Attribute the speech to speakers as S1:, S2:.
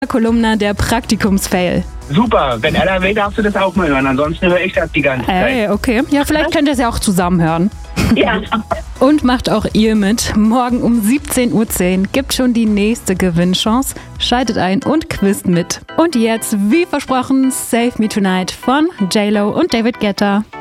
S1: Kolumna der Praktikumsfail.
S2: Super, wenn Ella will, darfst du das auch mal hören. Ansonsten höre ich das die ganze Zeit.
S1: Hey, okay. Ja, vielleicht könnt ihr es ja auch zusammen hören.
S3: Ja.
S1: Und macht auch ihr mit. Morgen um 17:10 Uhr gibt schon die nächste Gewinnchance. Schaltet ein und quizt mit. Und jetzt, wie versprochen, Save Me Tonight von J-Lo und David Guetta.